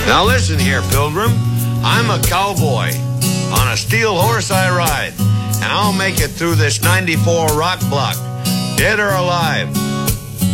Now listen here, Pilgrim. I'm a cowboy. On a steel horse I ride, and I'll make it through this 94 rock block, dead or alive.